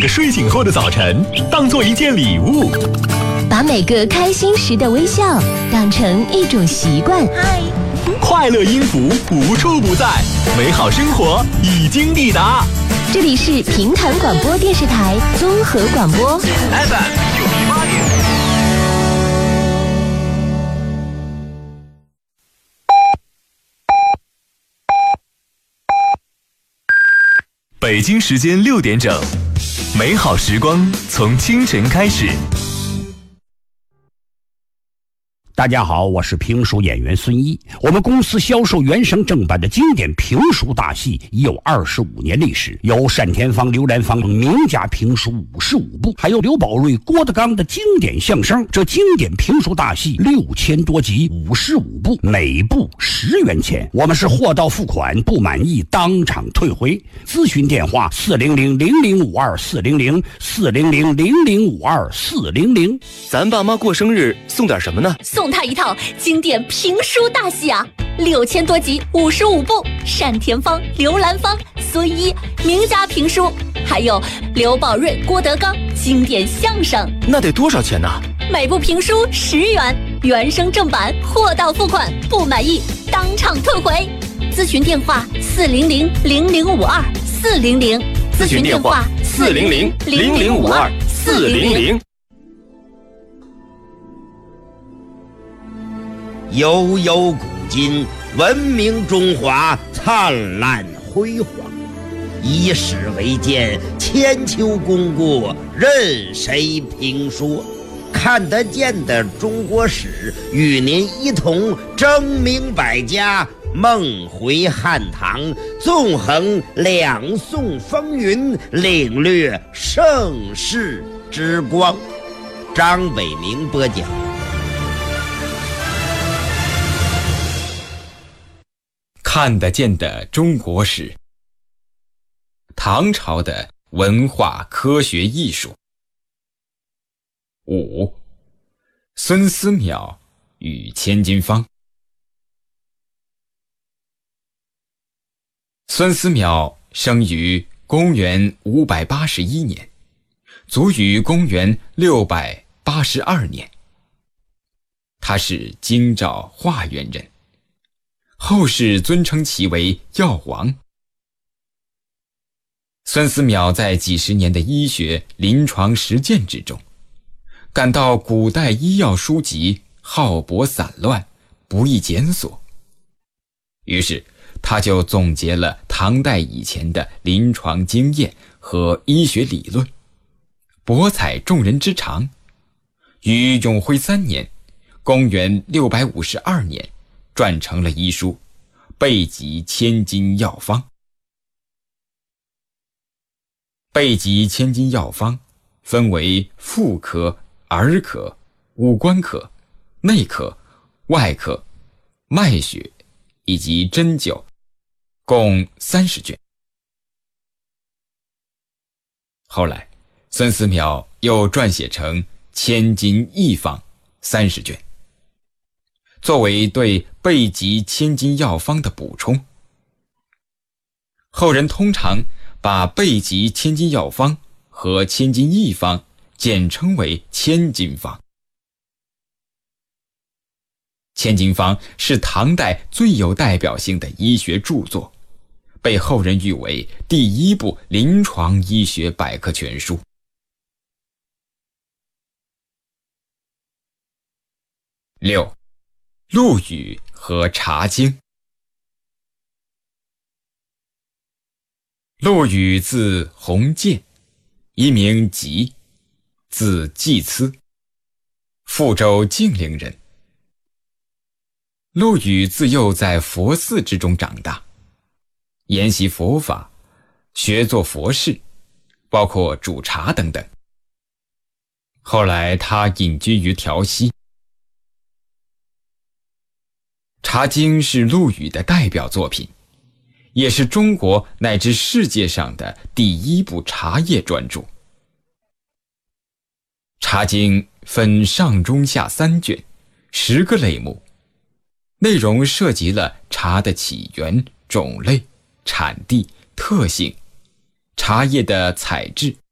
个睡醒后的早晨当做一件礼物， 把每个开心时的微笑当成一种习惯。 快乐音符无处不在，美好生活已经抵达。 这里是平潭广播电视台综合广播 FM 98.5。北京时间6点整，美好时光从清晨开始。 大家好，我是评书演员孙一。我们公司销售原声正版的经典评书大戏已有25年历史，有单田芳、刘兰芳名家评书55部，还有刘宝瑞、郭德纲的经典相声。这经典评书大戏6000多集，55部，每部10元钱。我们是货到付款，不满意当场退回。咨询电话400-0052-400，400-0052-400。 咱爸妈过生日送点什么呢？ 送他一套经典评书大戏啊，6000多集，55部，单田芳、刘兰芳、孙一名家评书，还有刘宝瑞、郭德纲经典相声。 那得多少钱呢？ 每部评书10元，原声正版，货到付款，不满意当场退回。咨询电话400-0052-400， 咨询电话400-0052-400。 悠悠古今，文明中华灿烂辉煌。以史为鉴，千秋功过任谁评说。看得见的中国史，与您一同争明百家，梦回汉唐，纵横两宋风云，领略盛世之光。张伟明播讲。 看得见的中国史，唐朝的文化、科学、艺术。5. 孙思邈与千金坊。孙思邈生于公元581年，卒于公元682年。他是京兆华原人，后世尊称其为药王。孙思邈在几十年的医学临床实践之中，感到古代医药书籍浩博散乱，不易检索，于是他就总结了唐代以前的临床经验和医学理论，博采众人之长，于永徽3年公元652年撰成了医书《备急千金药方》。备急千金药方分为妇科、儿科、五官科、内科、外科、脉血以及针灸，共30卷。后来孙思邈又撰写成《千金义方》30卷，作为对备急千金药方的补充。后人通常把备急千金药方和千金义方简称为千金方。千金方是唐代最有代表性的医学著作，被后人誉为第一部临床医学百科全书。6. 陆羽和茶经。陆羽字鸿渐，一名吉，字季疵，富州晋陵人。陆羽自幼在佛寺之中长大，研习佛法，学做佛事，包括煮茶等等。后来他隐居于调溪。茶经是陆羽的代表作品，也是中国乃至世界上的第一部茶叶专著。茶经分上中下3卷，10个类目，内容涉及了茶的起源、种类、产地、特性、茶叶的采制、